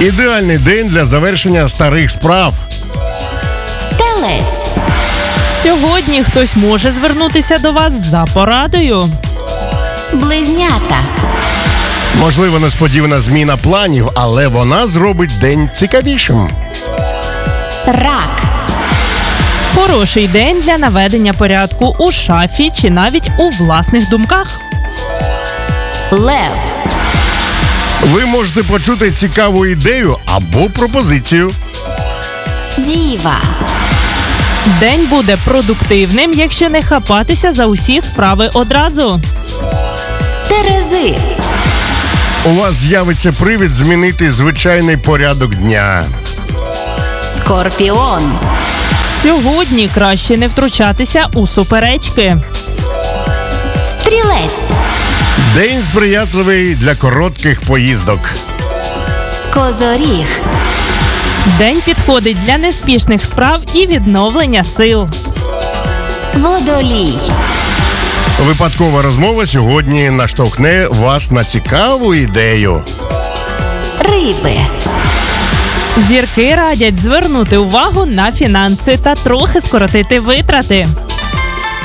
Ідеальний день для завершення старих справ. Телець. Сьогодні хтось може звернутися до вас за порадою. Близнята. Можливо, несподівана зміна планів, але вона зробить день цікавішим. Рак. Хороший день для наведення порядку у шафі чи навіть у власних думках. Лев. Ви можете почути цікаву ідею або пропозицію. Діва. День буде продуктивним, якщо не хапатися за усі справи одразу. Терези. У вас з'явиться привід змінити звичайний порядок дня. Скорпіон. Сьогодні краще не втручатися у суперечки. Стрілець. День сприятливий для коротких поїздок. Козоріг. День підходить для неспішних справ і відновлення сил. Водолій. Випадкова розмова сьогодні наштовхне вас на цікаву ідею. Риби. Зірки радять звернути увагу на фінанси та трохи скоротити витрати.